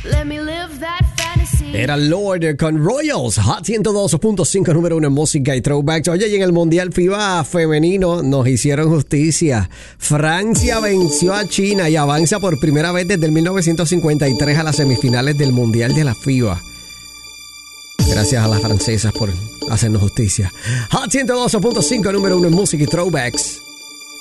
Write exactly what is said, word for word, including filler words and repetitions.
Let me live that fantasy. Era Lord con Royals, Hot ciento dos punto cinco, número uno en música y throwbacks. Oye, y en el Mundial FIBA femenino nos hicieron justicia. Francia venció a China y avanza por primera vez desde el mil novecientos cincuenta y tres a las semifinales del Mundial de la FIBA. Gracias a las francesas por hacernos justicia. Hot ciento dos punto cinco, número uno en música y throwbacks.